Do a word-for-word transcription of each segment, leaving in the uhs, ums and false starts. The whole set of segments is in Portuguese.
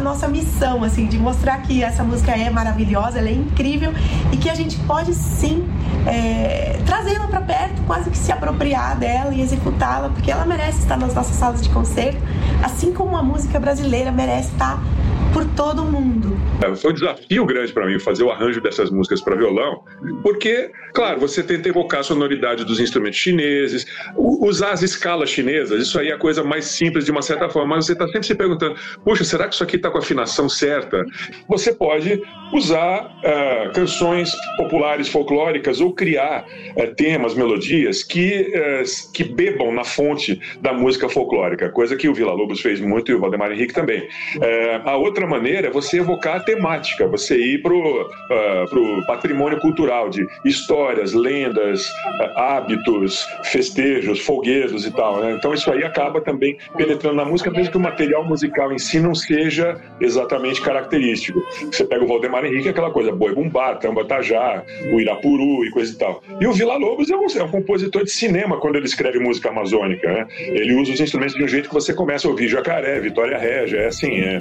nossa missão, assim, de mostrar que essa música é maravilhosa, ela é incrível e que a gente pode sim é, trazê-la para perto, quase que se apropriar dela e executá-la, porque ela merece estar nas nossas salas de concerto, assim como a música brasileira merece estar por todo mundo. Foi um desafio grande para mim fazer o arranjo dessas músicas para violão, porque, claro, você tenta evocar a sonoridade dos instrumentos chineses, usar as escalas chinesas, isso aí é a coisa mais simples de uma certa forma, mas você está sempre se perguntando, puxa, será que isso aqui está com a afinação certa? Você pode usar uh, canções populares folclóricas ou criar uh, temas, melodias que, uh, que bebam na fonte da música folclórica, coisa que o Villa-Lobos fez muito e o Valdemar Henrique também. Uh, a outra maneira é você evocar a temática, você ir para o uh, patrimônio cultural de histórias, lendas, uh, hábitos, festejos, folguedos e tal, né? Então isso aí acaba também penetrando na música, mesmo que o material musical em si não seja exatamente característico. Você pega o Valdemar Henrique, aquela coisa, boi bumbá, tamba tajá, o Irapuru e coisa e tal. E o Villa-Lobos é um, é um compositor de cinema quando ele escreve música amazônica, né? Ele usa os instrumentos de um jeito que você começa a ouvir jacaré, Vitória Régia, é assim, é...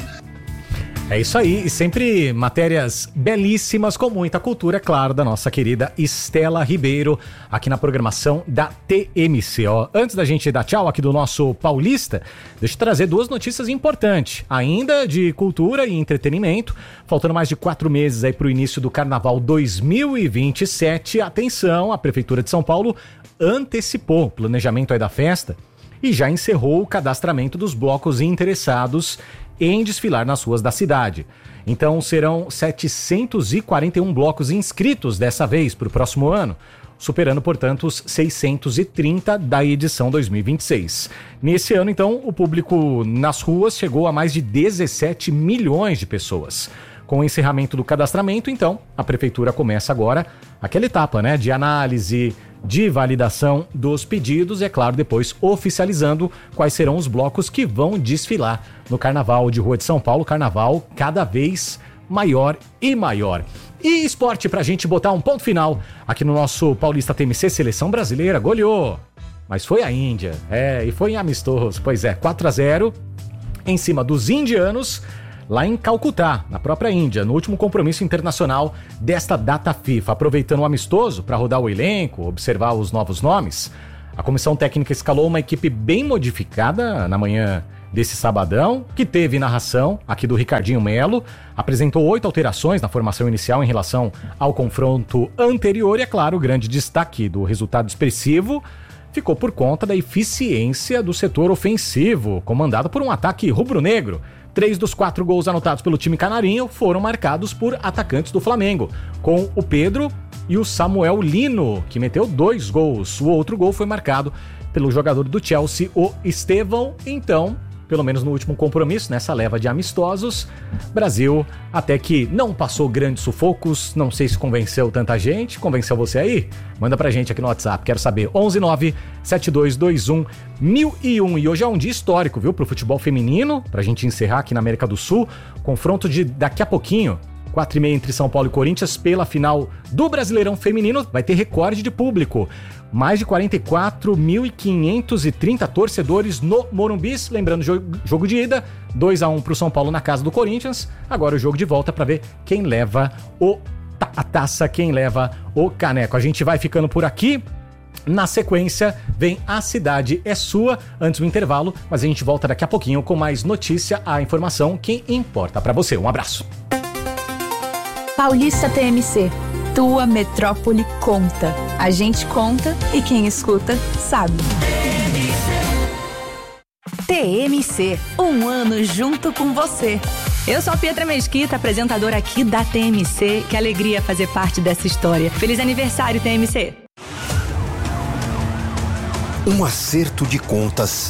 É isso aí, e sempre matérias belíssimas com muita cultura, é claro, da nossa querida Estela Ribeiro, aqui na programação da T M C. Ó, antes da gente dar tchau aqui do nosso Paulista, deixa eu trazer duas notícias importantes, ainda de cultura e entretenimento, faltando mais de quatro meses aí para o início do Carnaval dois mil e vinte e sete. Atenção, a Prefeitura de São Paulo antecipou o planejamento aí da festa e já encerrou o cadastramento dos blocos interessados em desfilar nas ruas da cidade. Então serão setecentos e quarenta e um blocos inscritos dessa vez para o próximo ano, superando, portanto, os seiscentos e trinta da edição dois mil e vinte e seis. Nesse ano, então, o público nas ruas chegou a mais de dezessete milhões de pessoas. Com o encerramento do cadastramento, então, a Prefeitura começa agora aquela etapa, né, de análise, de validação dos pedidos e, é claro, depois oficializando quais serão os blocos que vão desfilar no Carnaval de Rua de São Paulo, Carnaval cada vez maior e maior. E esporte pra gente botar um ponto final aqui no nosso Paulista T M C. Seleção brasileira goleou, mas foi a Índia, é, e foi em amistoso, pois é, quatro a zero em cima dos indianos, lá em Calcutá, na própria Índia, no último compromisso internacional desta data FIFA. Aproveitando o amistoso para rodar o elenco, observar os novos nomes, a comissão técnica escalou uma equipe bem modificada na manhã desse sabadão, que teve narração aqui do Ricardinho Melo, apresentou oito alterações na formação inicial em relação ao confronto anterior e, é claro, o grande destaque do resultado expressivo ficou por conta da eficiência do setor ofensivo, comandado por um ataque rubro-negro. Três dos quatro gols anotados pelo time canarinho foram marcados por atacantes do Flamengo, com o Pedro e o Samuel Lino, que meteu dois gols. O outro gol foi marcado pelo jogador do Chelsea, o Estevão. Então, pelo menos no último compromisso, nessa leva de amistosos, Brasil até que não passou grandes sufocos, não sei se convenceu tanta gente. Convenceu você aí? Manda pra gente aqui no WhatsApp, quero saber. onze nove sete dois dois um mil e um. E hoje é um dia histórico, viu, pro futebol feminino, pra gente encerrar aqui na América do Sul, confronto de daqui a pouquinho, quatro e meia entre São Paulo e Corinthians, pela final do Brasileirão Feminino, vai ter recorde de público. Mais de quarenta e quatro mil quinhentos e trinta torcedores no Morumbi. Lembrando, jogo, jogo de ida, dois a um pro São Paulo na casa do Corinthians. Agora o jogo de volta para ver quem leva o, a taça, quem leva o caneco. A gente vai ficando por aqui. Na sequência, vem A Cidade é Sua, antes do intervalo, mas a gente volta daqui a pouquinho com mais notícia, a informação que importa para você. Um abraço. Paulista T M C. Tua metrópole conta. A gente conta e quem escuta sabe. T M C, um ano junto com você. Eu sou a Pietra Mesquita, apresentadora aqui da T M C. Que alegria fazer parte dessa história. Feliz aniversário, T M C. Um acerto de contas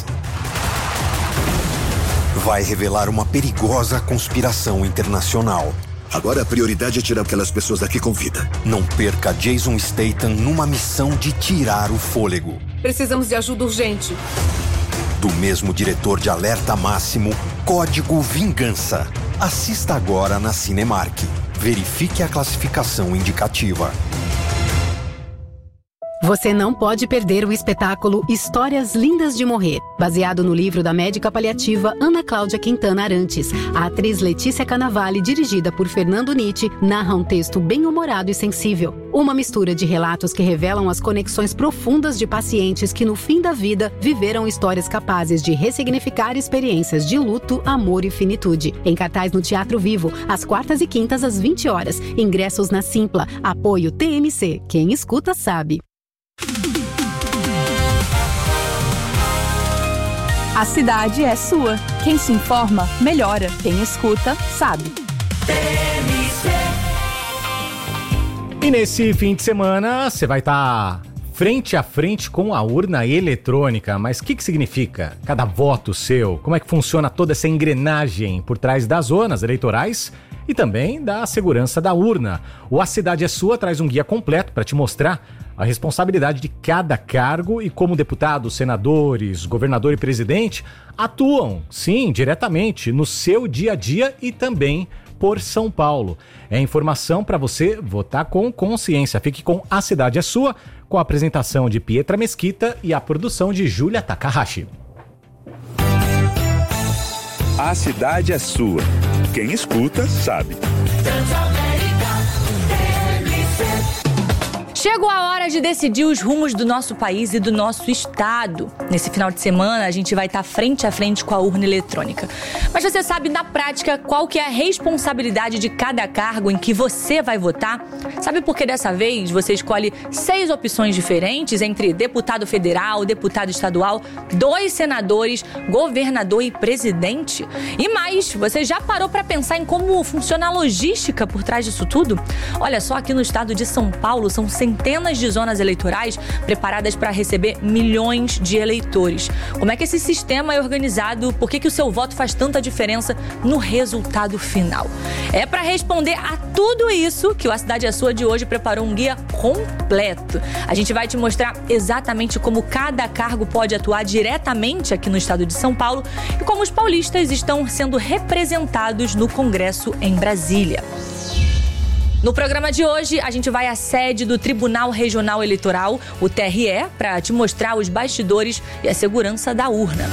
vai revelar uma perigosa conspiração internacional. Agora a prioridade é tirar aquelas pessoas daqui com vida. Não perca Jason Statham numa missão de tirar o fôlego. Precisamos de ajuda urgente. Do mesmo diretor de Alerta Máximo, Código Vingança. Assista agora na Cinemark. Verifique a classificação indicativa. Você não pode perder o espetáculo Histórias Lindas de Morrer, baseado no livro da médica paliativa Ana Cláudia Quintana Arantes. A atriz Letícia Cannavale, dirigida por Fernando Nietzsche, narra um texto bem-humorado e sensível. Uma mistura de relatos que revelam as conexões profundas de pacientes que, no fim da vida, viveram histórias capazes de ressignificar experiências de luto, amor e finitude. Em cartaz no Teatro Vivo, às quartas e quintas às vinte horas. Ingressos na Simpla. Apoio T M C. Quem escuta sabe. A cidade é sua. Quem se informa, melhora. Quem escuta, sabe. E nesse fim de semana, você vai estar frente a frente com a urna eletrônica. Mas o que, que significa cada voto seu? Como é que funciona toda essa engrenagem por trás das zonas eleitorais e também da segurança da urna? O A Cidade é Sua traz um guia completo para te mostrar a responsabilidade de cada cargo e como deputados, senadores, governador e presidente atuam, sim, diretamente no seu dia a dia e também por São Paulo. É informação para você votar com consciência. Fique com A Cidade é Sua, com a apresentação de Pietra Mesquita e a produção de Júlia Takahashi. A cidade é sua. Quem escuta, sabe. Chegou a hora de decidir os rumos do nosso país e do nosso estado. Nesse final de semana, a gente vai estar frente a frente com a urna eletrônica. Mas você sabe, na prática, qual que é a responsabilidade de cada cargo em que você vai votar? Sabe por que dessa vez você escolhe seis opções diferentes entre deputado federal, deputado estadual, dois senadores, governador e presidente? E mais, você já parou para pensar em como funciona a logística por trás disso tudo? Olha só, aqui no estado de São Paulo, são centenas de zonas eleitorais preparadas para receber milhões de eleitores. Como é que esse sistema é organizado? Por que que o seu voto faz tanta diferença no resultado final? É para responder a tudo isso que o A Cidade é Sua de hoje preparou um guia completo. A gente vai te mostrar exatamente como cada cargo pode atuar diretamente aqui no estado de São Paulo e como os paulistas estão sendo representados no Congresso em Brasília. No programa de hoje, a gente vai à sede do Tribunal Regional Eleitoral, o T R E, para te mostrar os bastidores e a segurança da urna.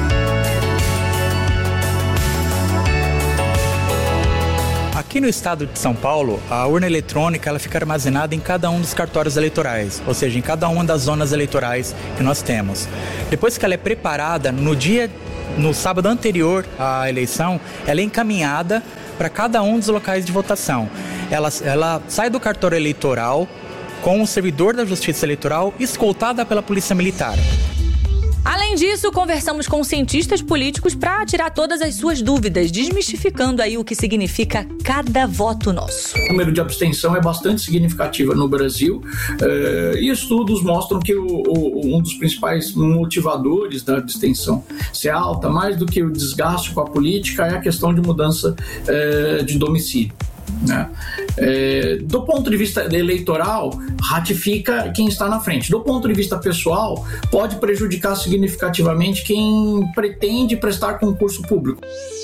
Aqui no estado de São Paulo, a urna eletrônica ela fica armazenada em cada um dos cartórios eleitorais, ou seja, em cada uma das zonas eleitorais que nós temos. Depois que ela é preparada, no dia, no sábado anterior à eleição, ela é encaminhada para cada um dos locais de votação. Ela, ela sai do cartório eleitoral com o servidor da Justiça Eleitoral escoltada pela Polícia Militar. Além disso, conversamos com cientistas políticos para tirar todas as suas dúvidas, desmistificando aí o que significa cada voto nosso. O número de abstenção é bastante significativo no Brasil uh, e estudos mostram que o, o, um dos principais motivadores da abstenção ser alta, mais do que o desgaste com a política, é a questão de mudança uh, de domicílio. Né? É, do ponto de vista eleitoral, ratifica quem está na frente. Do ponto de vista pessoal, pode prejudicar significativamente quem pretende prestar concurso público.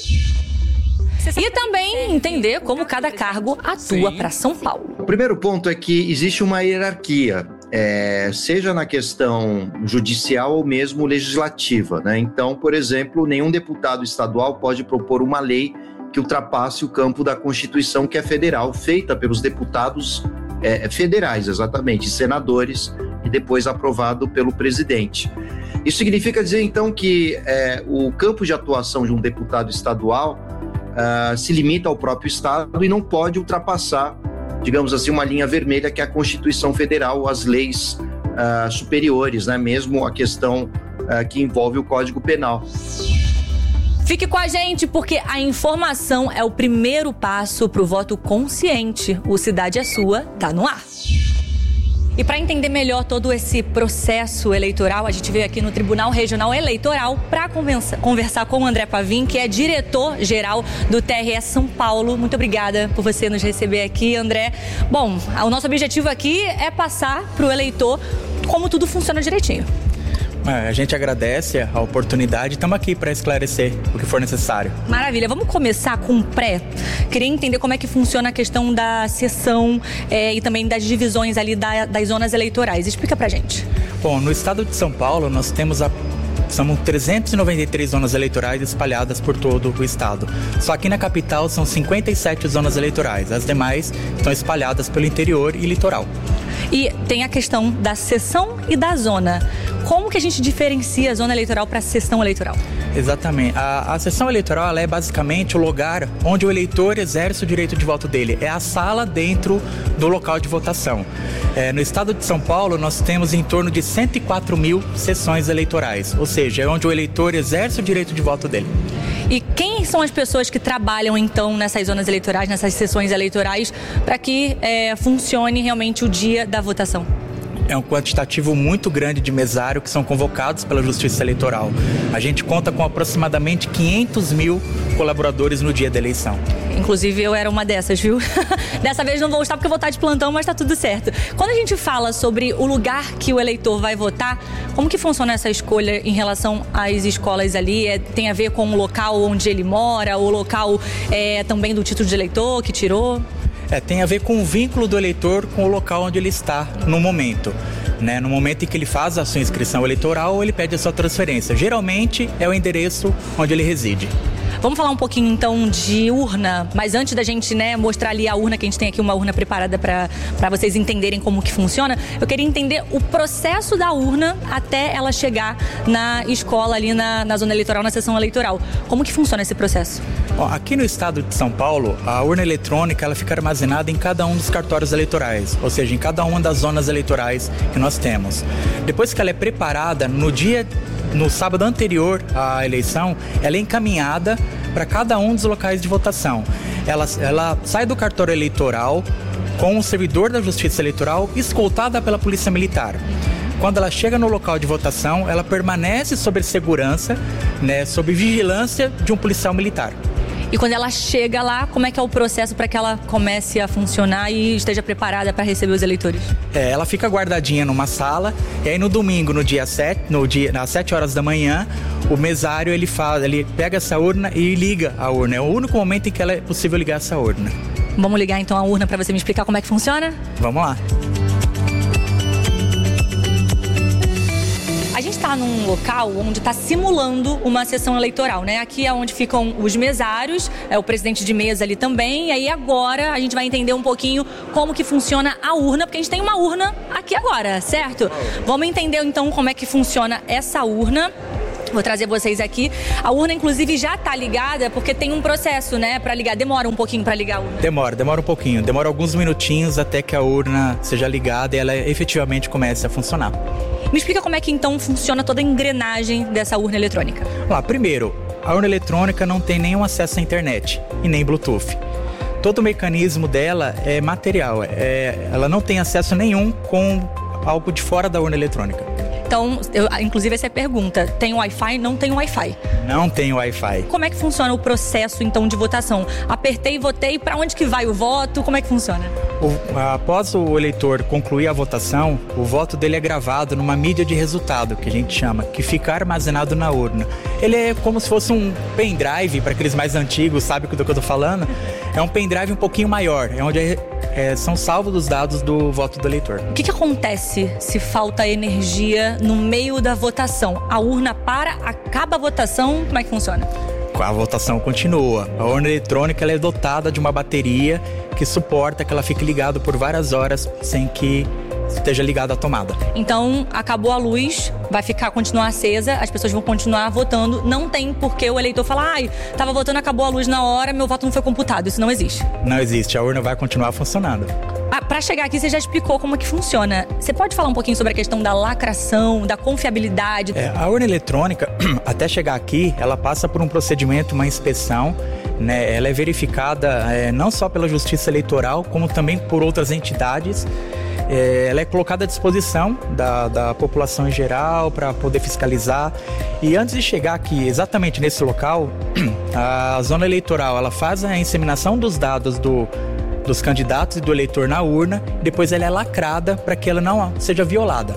E também entender como cada cargo atua para São Paulo. O primeiro ponto é que existe uma hierarquia, é, seja na questão judicial ou mesmo legislativa, né? Então, por exemplo, nenhum deputado estadual pode propor uma lei que ultrapasse o campo da Constituição, que é federal, feita pelos deputados é, federais, exatamente, senadores, e depois aprovado pelo presidente. Isso significa dizer, então, que é, o campo de atuação de um deputado estadual uh, se limita ao próprio estado e não pode ultrapassar, digamos assim, uma linha vermelha que é a Constituição Federal, as leis uh, superiores, né? Mesmo a questão uh, que envolve o Código Penal. Fique com a gente, porque a informação é o primeiro passo para o voto consciente. O Cidade é Sua tá no ar. E para entender melhor todo esse processo eleitoral, a gente veio aqui no Tribunal Regional Eleitoral para conversar com o André Pavim, que é diretor-geral do T R E São Paulo. Muito obrigada por você nos receber aqui, André. Bom, o nosso objetivo aqui é passar para o eleitor como tudo funciona direitinho. A gente agradece a oportunidade e estamos aqui para esclarecer o que for necessário. Maravilha, vamos começar com o pré. Queria entender como é que funciona a questão da sessão é, e também das divisões ali da, das zonas eleitorais. Explica pra gente. Bom, no estado de São Paulo nós temos a São trezentas e noventa e três zonas eleitorais espalhadas por todo o estado. Só aqui na capital são cinquenta e sete zonas eleitorais. As demais estão espalhadas pelo interior e litoral. E tem a questão da sessão e da zona. Como que a gente diferencia a zona eleitoral para a sessão eleitoral? Exatamente. A, a sessão eleitoral ela é basicamente o lugar onde o eleitor exerce o direito de voto dele. É a sala dentro do local de votação. É, no estado de São Paulo, nós temos em torno de cento e quatro mil sessões eleitorais. Ou seja, é onde o eleitor exerce o direito de voto dele. E quem são as pessoas que trabalham, então, nessas zonas eleitorais, nessas sessões eleitorais, para que é, funcione realmente o dia da votação? É um quantitativo muito grande de mesário que são convocados pela Justiça Eleitoral. A gente conta com aproximadamente quinhentos mil colaboradores no dia da eleição. Inclusive eu era uma dessas, viu? Dessa vez não vou estar porque eu vou estar de plantão, mas tá tudo certo. Quando a gente fala sobre o lugar que o eleitor vai votar, como que funciona essa escolha em relação às escolas ali? É, tem a ver com o local onde ele mora, o local é, também do título de eleitor que tirou? É, tem a ver com o vínculo do eleitor com o local onde ele está no momento. Né? No momento em que ele faz a sua inscrição eleitoral, ele pede a sua transferência. Geralmente é o endereço onde ele reside. Vamos falar um pouquinho então de urna, mas antes da gente né, mostrar ali a urna, que a gente tem aqui uma urna preparada para vocês entenderem como que funciona, eu queria entender o processo da urna até ela chegar na escola ali na, na zona eleitoral, na sessão eleitoral. Como que funciona esse processo? Bom, aqui no estado de São Paulo, a urna eletrônica ela fica armazenada em cada um dos cartórios eleitorais, ou seja, em cada uma das zonas eleitorais que nós temos. Depois que ela é preparada, no dia no sábado anterior à eleição, ela é encaminhada para cada um dos locais de votação. Ela, ela sai do cartório eleitoral com o servidor da Justiça Eleitoral escoltada pela Polícia Militar. Quando ela chega no local de votação, ela permanece sob segurança, né, sob vigilância de um policial militar. E quando ela chega lá, como é que é o processo para que ela comece a funcionar e esteja preparada para receber os eleitores? É, ela fica guardadinha numa sala, e aí no domingo, no dia sete, no dia, às sete horas da manhã, o mesário ele faz, ele pega essa urna e liga a urna. É o único momento em que ela é possível ligar essa urna. Vamos ligar então a urna para você me explicar como é que funciona? Vamos lá. A gente está num local onde está simulando uma sessão eleitoral, né? Aqui é onde ficam os mesários, é o presidente de mesa ali também. E aí agora a gente vai entender um pouquinho como que funciona a urna, porque a gente tem uma urna aqui agora, certo? Vamos entender então como é que funciona essa urna. Vou trazer vocês aqui. A urna, inclusive, já está ligada, porque tem um processo, né, para ligar. Demora um pouquinho para ligar a urna? Demora, demora um pouquinho. Demora alguns minutinhos até que a urna seja ligada e ela efetivamente comece a funcionar. Me explica como é que, então, funciona toda a engrenagem dessa urna eletrônica. Vamos lá, primeiro, a urna eletrônica não tem nenhum acesso à internet e nem Bluetooth. Todo o mecanismo dela é material. É, ela não tem acesso nenhum com algo de fora da urna eletrônica. Então, eu, inclusive essa é a pergunta, tem Wi-Fi? Não tem Wi-Fi. Não tem Wi-Fi. Como é que funciona o processo, então, de votação? Apertei e votei, para onde que vai o voto? Como é que funciona? O, após o eleitor concluir a votação, o voto dele é gravado numa mídia de resultado, que a gente chama, que fica armazenado na urna. Ele é como se fosse um pendrive, para aqueles mais antigos, sabe do que eu tô falando? É um pendrive um pouquinho maior, é onde é, é, são salvos os dados do voto do eleitor. O que, que acontece se falta energia no meio da votação? A urna para, acaba a votação, como é que funciona? A votação continua. A urna eletrônica ela é dotada de uma bateria que suporta que ela fique ligada por várias horas sem que esteja ligada à tomada. Então, acabou a luz, vai ficar, continuar acesa, as pessoas vão continuar votando. Não tem porque o eleitor falar, ai, tava votando, acabou a luz na hora, meu voto não foi computado. Isso não existe. Não existe, a urna vai continuar funcionando. Ah, para chegar aqui, você já explicou como é que funciona. Você pode falar um pouquinho sobre a questão da lacração, da confiabilidade? É, a urna eletrônica, até chegar aqui, ela passa por um procedimento, uma inspeção, né? Ela é verificada é, não só pela Justiça Eleitoral, como também por outras entidades. É, ela é colocada à disposição da, da população em geral para poder fiscalizar. E antes de chegar aqui, exatamente nesse local, a zona eleitoral ela faz a inseminação dos dados do, dos candidatos e do eleitor na urna, depois ela é lacrada para que ela não seja violada.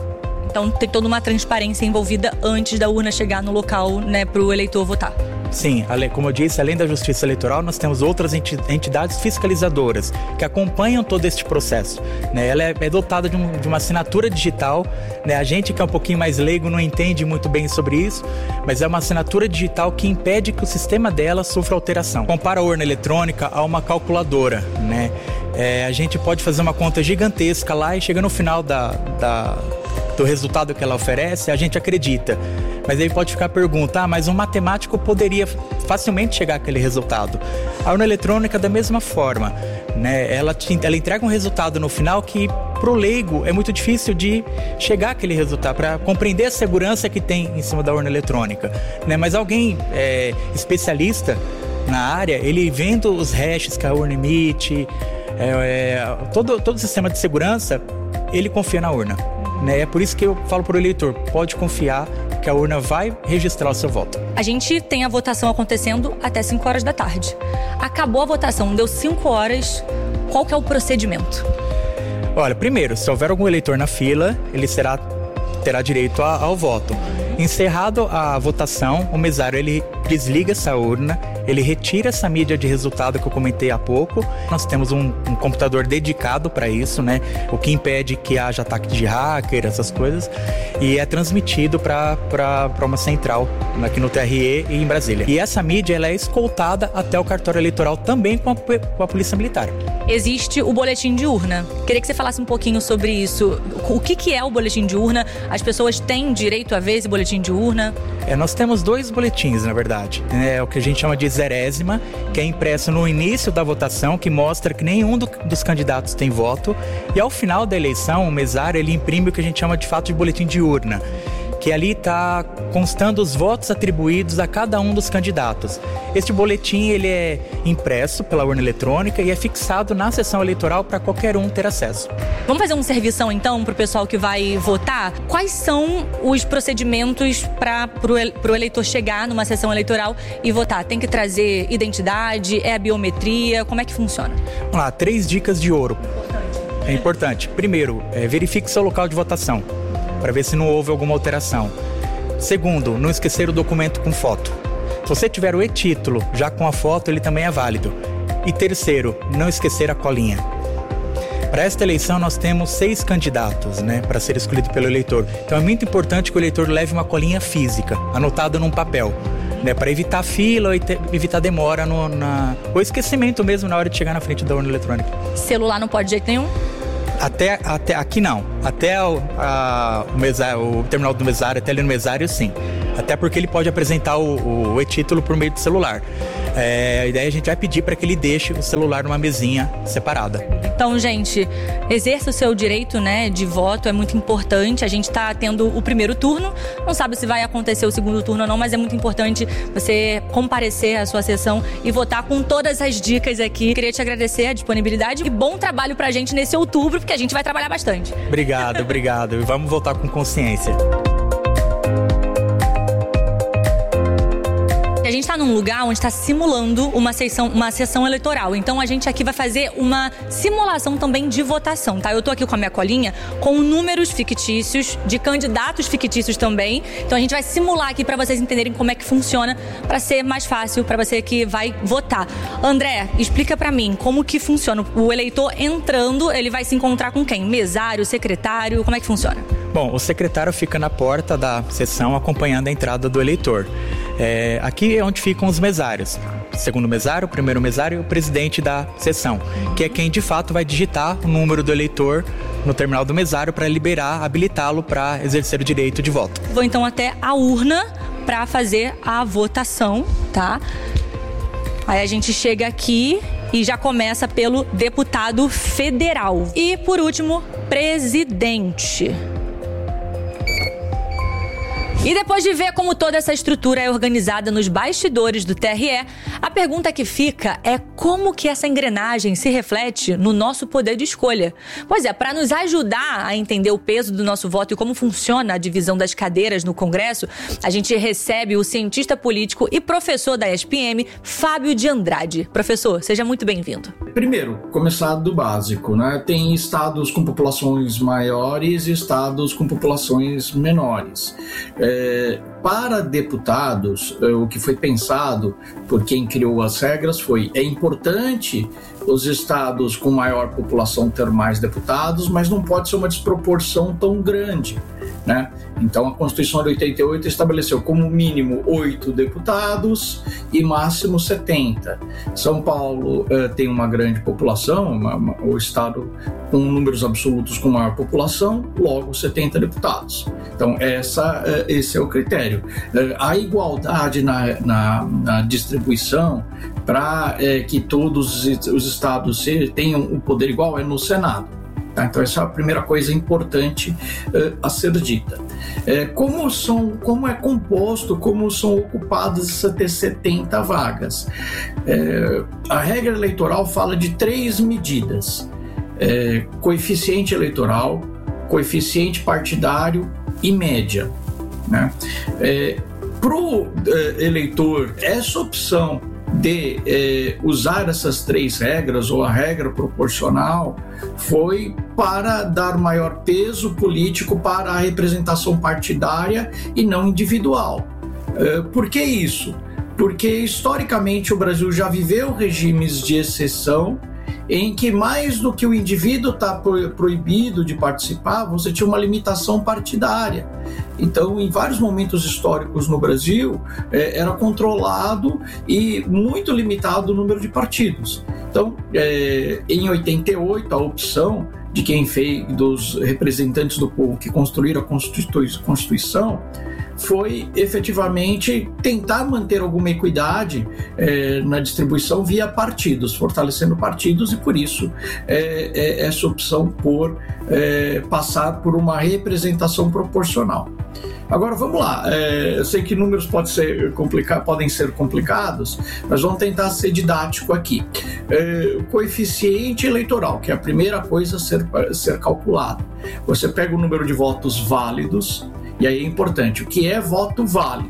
Então tem toda uma transparência envolvida antes da urna chegar no local, né, para o eleitor votar. Sim, como eu disse, além da Justiça Eleitoral, nós temos outras entidades fiscalizadoras que acompanham todo este processo. Né? Ela é dotada de, um, de uma assinatura digital, né? A gente que é um pouquinho mais leigo não entende muito bem sobre isso, mas é uma assinatura digital que impede que o sistema dela sofra alteração. Compara a urna eletrônica a uma calculadora, né? É, a gente pode fazer uma conta gigantesca lá e chega no final da, da, do resultado que ela oferece, a gente acredita. Mas aí pode ficar a pergunta, ah, mas um matemático poderia facilmente chegar àquele resultado. A urna eletrônica da mesma forma, né? Ela, te, ela entrega um resultado no final que pro leigo é muito difícil de chegar àquele resultado, para compreender a segurança que tem em cima da urna eletrônica, né? Mas alguém é, especialista na área, ele vendo os hashes que a urna emite, é, é, todo, todo o sistema de segurança, ele confia na urna. Né? É por isso que eu falo para o eleitor, pode confiar que a urna vai registrar o seu voto. A gente tem a votação acontecendo até cinco horas da tarde. Acabou a votação, deu cinco horas, qual que é o procedimento? Olha, primeiro, se houver algum eleitor na fila, ele será, terá direito a, ao voto. Encerrado a votação, o mesário ele desliga essa urna, ele retira essa mídia de resultado que eu comentei há pouco. Nós temos um, um computador dedicado para isso, né? O que impede que haja ataque de hacker, essas coisas. E é transmitido para uma central aqui no T R E e em Brasília. E essa mídia ela é escoltada até o cartório eleitoral também com a, com a Polícia Militar. Existe o boletim de urna. Queria que você falasse um pouquinho sobre isso. O que, que é o boletim de urna? As pessoas têm direito a ver esse boletim de urna? É, nós temos dois boletins, na verdade. É o que a gente chama de zerésima, que é impresso no início da votação, que mostra que nenhum do, dos candidatos tem voto. E ao final da eleição, o mesário ele imprime o que a gente chama de fato de boletim de urna, que ali está constando os votos atribuídos a cada um dos candidatos. Este boletim ele é impresso pela urna eletrônica e é fixado na sessão eleitoral para qualquer um ter acesso. Vamos fazer um servição então para o pessoal que vai votar? Quais são os procedimentos para o eleitor chegar numa sessão eleitoral e votar? Tem que trazer identidade? É a biometria? Como é que funciona? Vamos lá, três dicas de ouro. É importante. Primeiro, é, verifique seu local de votação, para ver se não houve alguma alteração. Segundo, não esquecer o documento com foto. Se você tiver o e-título já com a foto, ele também é válido. E terceiro, não esquecer a colinha. Para esta eleição nós temos seis candidatos, né, para ser escolhido pelo eleitor. Então é muito importante que o eleitor leve uma colinha física, anotada num papel, né, para evitar fila e evitar demora no, na, ou esquecimento mesmo na hora de chegar na frente da urna eletrônica. Celular não pode de jeito nenhum? Até, até aqui não, até o, a, o, mesário, o terminal do mesário, até ali no mesário sim, até porque ele pode apresentar o, o e-título por meio do celular. É, a ideia é a gente vai pedir para que ele deixe o celular numa mesinha separada. Então, gente, exerça o seu direito, né, de voto, é muito importante. A gente está tendo o primeiro turno, não sabe se vai acontecer o segundo turno ou não, mas é muito importante você comparecer à sua sessão e votar com todas as dicas aqui. Queria te agradecer a disponibilidade e bom trabalho pra gente nesse outubro, porque a gente vai trabalhar bastante. Obrigado, obrigado. E vamos votar com consciência. A gente está num lugar onde está simulando uma sessão, uma sessão eleitoral. Então a gente aqui vai fazer uma simulação também de votação, tá? Eu tô aqui com a minha colinha com números fictícios, de candidatos fictícios também. Então a gente vai simular aqui para vocês entenderem como é que funciona, para ser mais fácil para você que vai votar. André, explica para mim como que funciona. O eleitor entrando, ele vai se encontrar com quem? Mesário, secretário, como é que funciona? Bom, o secretário fica na porta da sessão acompanhando a entrada do eleitor. É, aqui é onde ficam os mesários. Segundo mesário, o primeiro mesário e o presidente da sessão, que é quem de fato vai digitar o número do eleitor no terminal do mesário para liberar, habilitá-lo para exercer o direito de voto. Vou então até a urna para fazer a votação, tá? Aí a gente chega aqui e já começa pelo deputado federal. E por último, presidente. E depois de ver como toda essa estrutura é organizada nos bastidores do T R E, a pergunta que fica é como que essa engrenagem se reflete no nosso poder de escolha. Pois é, para nos ajudar a entender o peso do nosso voto e como funciona a divisão das cadeiras no Congresso, a gente recebe o cientista político e professor da E S P M, Fábio de Andrade. Professor, seja muito bem-vindo. primeiro, começar do básico, né? Tem estados com populações maiores e estados com populações menores. É, para deputados, o que foi pensado por quem criou as regras foi: é importante os estados com maior população ter mais deputados, mas não pode ser uma desproporção tão grande, né? Então a Constituição de oitenta e oito estabeleceu como mínimo oito deputados e máximo setenta. São Paulo eh, tem uma grande população, uma, uma, o estado com números absolutos com maior população, logo setenta deputados. Então essa, eh, esse é o critério. Eh, a igualdade na, na, na distribuição para eh, que todos os estados tenham o poder igual é no Senado. Tá, então essa é a primeira coisa importante uh, a ser dita. É, como, são, como é composto, como são ocupadas essas setenta vagas? É, a regra eleitoral fala de três medidas: é, coeficiente eleitoral, coeficiente partidário e média, né? É, para o uh, eleitor, essa opção de eh, usar essas três regras, ou a regra proporcional, foi para dar maior peso político para a representação partidária e não individual. Eh, por que isso? Porque historicamente o Brasil já viveu regimes de exceção em que, mais do que o indivíduo está proibido de participar, você tinha uma limitação partidária. Então, em vários momentos históricos no Brasil, eh, era controlado e muito limitado o número de partidos. Então, eh, em oitenta e oito, a opção de quem fez, dos representantes do povo que construíram a Constituição, foi efetivamente tentar manter alguma equidade eh, na distribuição via partidos, fortalecendo partidos, e por isso eh, eh, essa opção por eh, passar por uma representação proporcional. Agora vamos lá, eh, eu sei que números pode ser complica- podem ser complicados, mas vamos tentar ser didático aqui. Eh, o coeficiente eleitoral, que é a primeira coisa a ser, a ser calculada. Você pega o número de votos válidos. E aí é importante, o que é voto válido?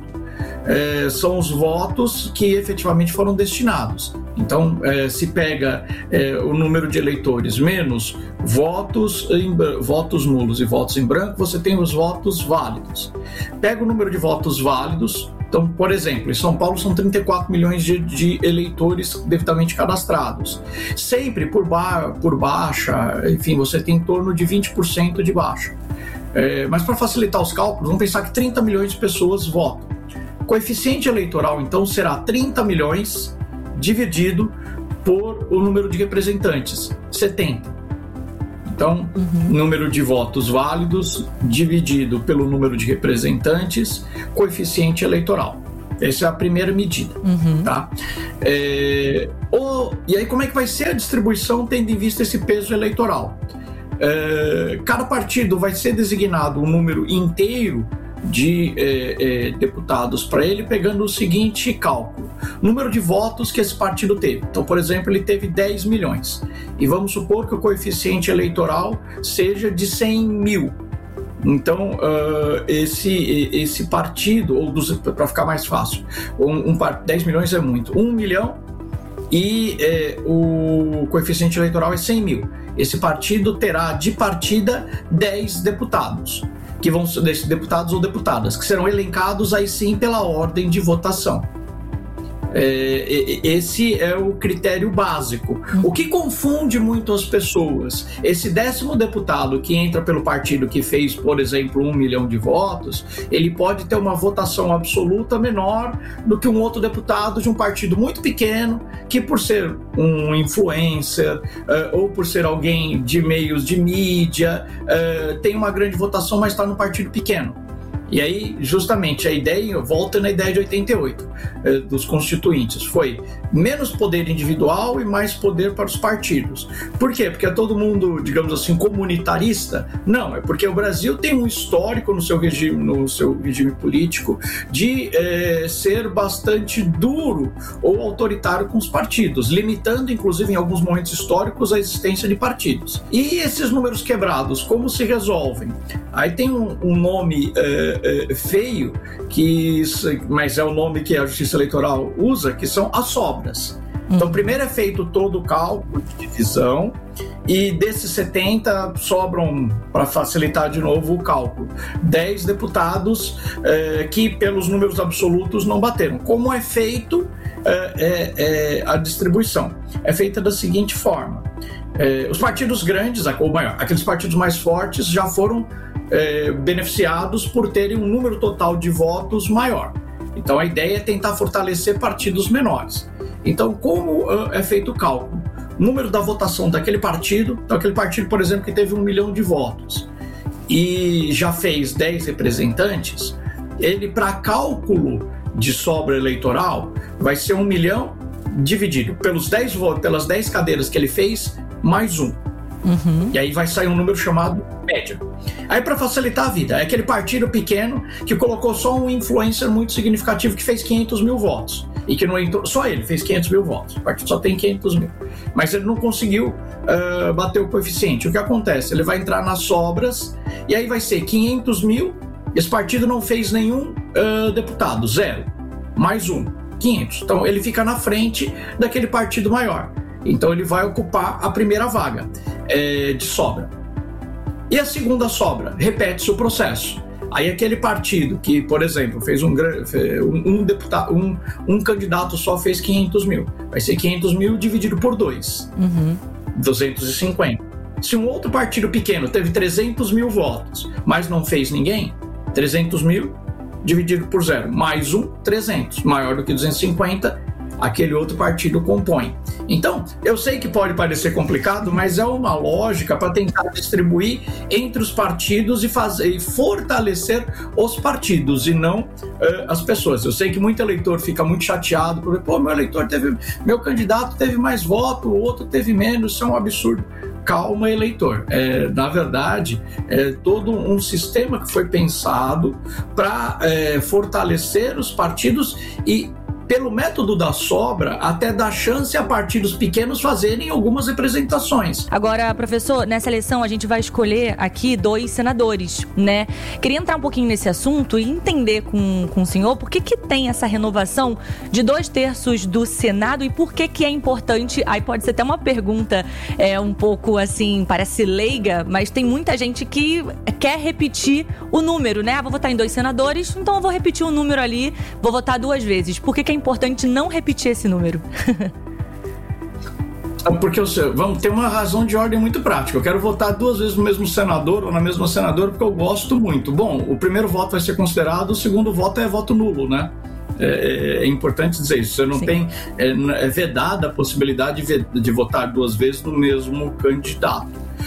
É, são os votos que efetivamente foram destinados. Então, é, se pega é, o número de eleitores menos votos, em, votos nulos e votos em branco, você tem os votos válidos. Pega o número de votos válidos. Então, por exemplo, em São Paulo são trinta e quatro milhões de, de eleitores devidamente cadastrados. Sempre por, ba- por baixa, enfim, você tem em torno de vinte por cento de baixa. É, mas para facilitar os cálculos, vamos pensar que trinta milhões de pessoas votam. O coeficiente eleitoral, então, será trinta milhões dividido por o número de representantes, setenta. Então, uhum. número de votos válidos dividido pelo número de representantes, coeficiente eleitoral. Essa é a primeira medida. Uhum. Tá? É, o, e aí, como é que vai ser a distribuição tendo em vista esse peso eleitoral? É, cada partido vai ser designado um número inteiro de é, é, deputados para ele, pegando o seguinte cálculo: número de votos que esse partido teve. Então, por exemplo, ele teve dez milhões. E vamos supor que o coeficiente eleitoral seja de cem mil. Então, uh, esse, esse partido, ou para ficar mais fácil, um, um, dez milhões é muito, um milhão e é, o coeficiente eleitoral é cem mil. Esse partido terá de partida dez deputados, que vão ser deputados ou deputadas, que serão elencados aí sim pela ordem de votação. É, esse é o critério básico. O que confunde muito as pessoas, esse décimo deputado que entra pelo partido que fez, por exemplo, um milhão de votos, ele pode ter uma votação absoluta menor do que um outro deputado de um partido muito pequeno, que por ser um influencer uh, ou por ser alguém de meios de mídia, uh, tem uma grande votação, mas está num partido pequeno. E aí, justamente, a ideia, volta na ideia de oitenta e oito, eh, dos constituintes, foi menos poder individual e mais poder para os partidos. Por quê? Porque é todo mundo, digamos assim, comunitarista? Não, é porque o Brasil tem um histórico no seu regime, no seu regime político de eh, ser bastante duro ou autoritário com os partidos, limitando, inclusive, em alguns momentos históricos, a existência de partidos. E esses números quebrados, como se resolvem? Aí tem um, um nome... Eh, É, feio, que, mas é o nome que a Justiça Eleitoral usa, que são as sobras. Então, primeiro é feito todo o cálculo de divisão e desses setenta sobram, para facilitar de novo o cálculo, dez deputados eh, que pelos números absolutos não bateram. Como é feito eh, eh, eh, a distribuição? É feita da seguinte forma. Eh, os partidos grandes, ou maior, aqueles partidos mais fortes já foram eh, beneficiados por terem um número total de votos maior. Então a ideia é tentar fortalecer partidos menores. Então, como uh, é feito o cálculo? Número da votação daquele partido, então aquele partido, por exemplo, que teve um milhão de votos e já fez dez representantes, ele, para cálculo de sobra eleitoral, vai ser um milhão dividido pelos dez votos, pelas dez cadeiras que ele fez, mais um. Uhum. E aí vai sair um número chamado média. Aí, para facilitar a vida, é aquele partido pequeno que colocou só um influencer muito significativo que fez quinhentos mil votos e que não entrou, só ele fez quinhentos mil votos, o partido só tem quinhentos mil, mas ele não conseguiu uh, bater o coeficiente. O que acontece? Ele vai entrar nas sobras e aí vai ser quinhentos mil, esse partido não fez nenhum uh, deputado, zero, mais um, quinhentos. Então ele fica na frente daquele partido maior. Então ele vai ocupar a primeira vaga é, de sobra. E a segunda sobra, repete-se o processo. Aí aquele partido que, por exemplo, fez um, um, um deputado, um, um candidato só fez quinhentos mil. Vai ser quinhentos mil dividido por dois, uhum. duzentos e cinquenta. Se um outro partido pequeno teve trezentos mil votos, mas não fez ninguém, trezentos mil dividido por zero, mais um, trezentos, maior do que duzentos e cinquenta, aquele outro partido compõe. Então, eu sei que pode parecer complicado, mas é uma lógica para tentar distribuir entre os partidos e, fazer, e fortalecer os partidos e não uh, as pessoas. Eu sei que muito eleitor fica muito chateado, porque, pô, meu eleitor teve, meu candidato teve mais voto, o outro teve menos, isso é um absurdo. Calma, eleitor. É, na verdade, é todo um sistema que foi pensado para é, fortalecer os partidos e, pelo método da sobra, até dar chance a partidos pequenos fazerem algumas representações. Agora, professor, nessa eleição a gente vai escolher aqui dois senadores, né? Queria entrar um pouquinho nesse assunto e entender com, com o senhor por que que tem essa renovação de dois terços do Senado e por que que é importante. Aí pode ser até uma pergunta é, um pouco assim, parece leiga, mas tem muita gente que quer repetir o número, né? Ah, vou votar em dois senadores, então eu vou repetir o número ali, vou votar duas vezes. Por que que é importante não repetir esse número? Porque vamos ter uma razão de ordem muito prática. Eu quero votar duas vezes no mesmo senador ou na mesma senadora porque eu gosto muito. Bom, o primeiro voto vai ser considerado, o segundo voto é voto nulo, né? É, é importante dizer isso. Você não Sim. tem é, é vedada a possibilidade de, de votar duas vezes no mesmo candidato.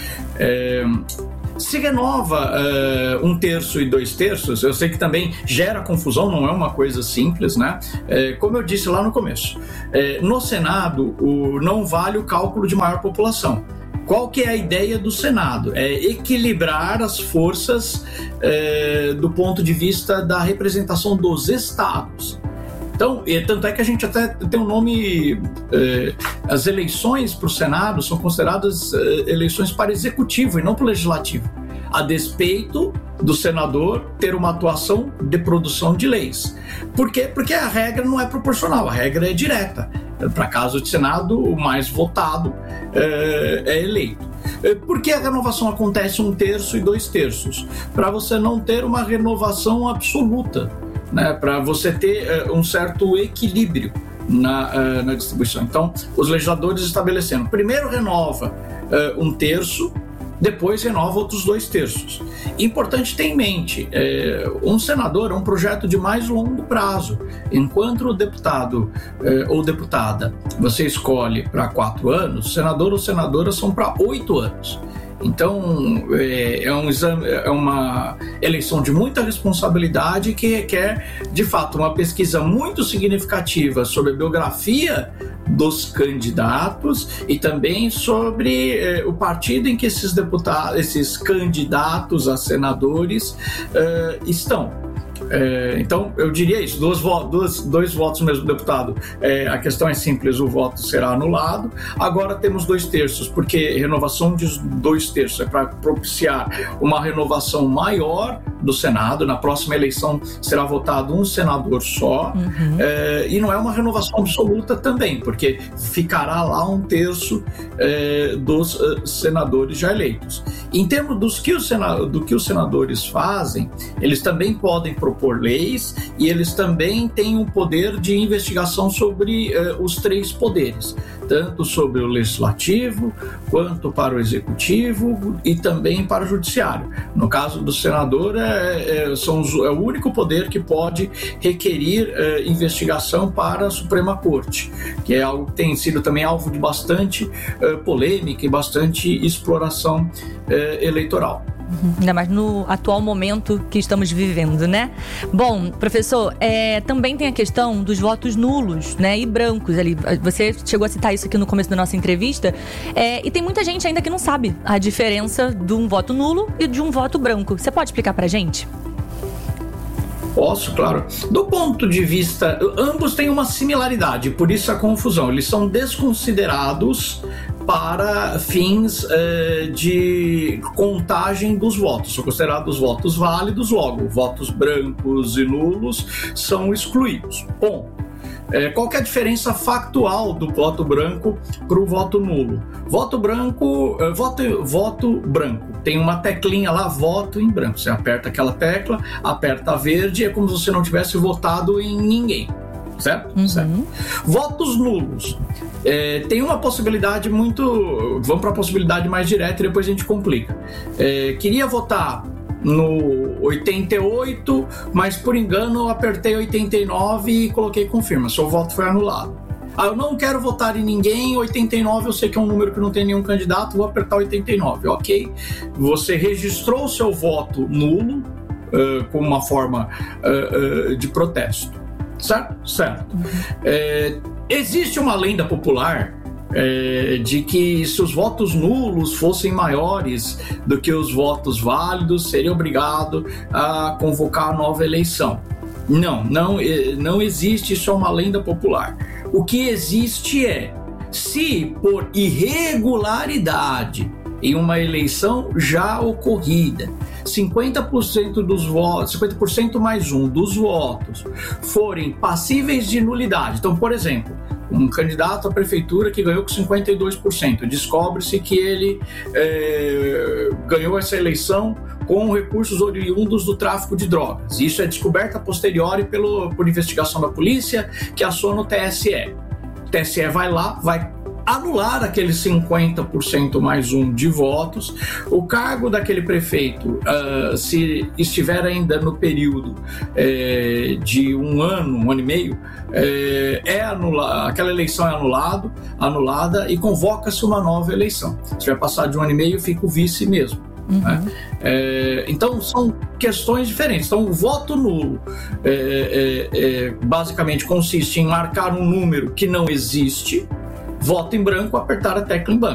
É, se renova uh, um terço e dois terços, eu sei que também gera confusão, não é uma coisa simples, né? É, como eu disse lá no começo, é, no Senado o, não vale o cálculo de maior população. Qual que é a ideia do Senado? É equilibrar as forças é, do ponto de vista da representação dos estados. Então, e tanto é que a gente até tem um nome, eh, as eleições para o Senado são consideradas eh, eleições para executivo e não para o legislativo, a despeito do senador ter uma atuação de produção de leis. Por quê? Porque a regra não é proporcional, a regra é direta. Para caso de Senado, o mais votado eh, é eleito. Por que a renovação acontece um terço e dois terços? Para você não ter uma renovação absoluta, né, para você ter uh, um certo equilíbrio na, uh, na distribuição. Então, os legisladores estabeleceram, primeiro renova uh, um terço, depois renova outros dois terços. Importante ter em mente, é, um senador é um projeto de mais longo prazo. Enquanto o deputado é, ou deputada você escolhe para quatro anos, senador ou senadora são para oito anos. Então, é, um exame, é uma eleição de muita responsabilidade que requer, de fato, uma pesquisa muito significativa sobre a biografia dos candidatos e também sobre é, o partido em que esses deputados, esses candidatos a senadores é, estão. É, então, eu diria isso, dois, dois, dois votos no mesmo deputado. É, a questão é simples, o voto será anulado. Agora temos dois terços, porque renovação de dois terços é para propiciar uma renovação maior do Senado. Na próxima eleição será votado um senador só, uhum. é, e não é uma renovação absoluta também, porque ficará lá um terço é, dos uh, senadores já eleitos. Em termos dos que os sena- do que os senadores fazem, eles também podem propor leis e eles também têm um poder de investigação sobre uh, os três poderes, tanto sobre o legislativo, quanto para o executivo e também para o judiciário. No caso do senador, é, é, são os, é o único poder que pode requerir é, investigação para a Suprema Corte, que é algo que tem sido também alvo de bastante é, polêmica e bastante exploração é, eleitoral. Ainda mais no atual momento que estamos vivendo, né? Bom, professor, é, também tem a questão dos votos nulos, né, e brancos ali. Você chegou a citar isso aqui no começo da nossa entrevista, é, e tem muita gente ainda que não sabe a diferença de um voto nulo e de um voto branco. Você pode explicar pra gente? Posso, claro. Do ponto de vista, ambos têm uma similaridade, por isso a confusão. Eles são desconsiderados para fins eh, de contagem dos votos. São considerados votos válidos, logo, votos brancos e nulos são excluídos. Bom, eh, qual que é a diferença factual do voto branco para o voto nulo? Voto branco, eh, voto, voto branco, tem uma teclinha lá, voto em branco. Você aperta aquela tecla, aperta a verde, é como se você não tivesse votado em ninguém. Certo? Uhum. Certo. Votos nulos. É, tem uma possibilidade muito... Vamos para a possibilidade mais direta e depois a gente complica. É, queria votar no oitenta e oito, mas por engano eu apertei oitenta e nove e coloquei confirma. Seu voto foi anulado. Ah, eu não quero votar em ninguém, oitenta e nove eu sei que é um número que não tem nenhum candidato, vou apertar oitenta e nove. Ok. Você registrou o seu voto nulo uh, como uma forma uh, uh, de protesto. Certo? Certo. Uhum. É, existe uma lenda popular é, de que se os votos nulos fossem maiores do que os votos válidos, seria obrigado a convocar a nova eleição. Não, não, não existe, isso é uma lenda popular. O que existe é, se por irregularidade em uma eleição já ocorrida, cinquenta por cento dos votos, cinquenta por cento mais um dos votos forem passíveis de nulidade. Então, por exemplo, um candidato à prefeitura que ganhou com cinquenta e dois por cento, descobre-se que ele é, ganhou essa eleição com recursos oriundos do tráfico de drogas. Isso é descoberto a posteriori pelo, por investigação da polícia, que aciona o T S E. O T S E vai lá, vai anular aqueles cinquenta por cento mais um de votos. O cargo daquele prefeito, uh, se estiver ainda no período eh, de um ano, um ano e meio, eh, é anula- aquela eleição é anulado, anulada e convoca-se uma nova eleição. Se vai passar de um ano e meio, fica o vice mesmo. Uhum. Né? É, então são questões diferentes. Então o voto nulo é, é, é, basicamente consiste em marcar um número que não existe. Voto em branco, apertar a tecla em branco.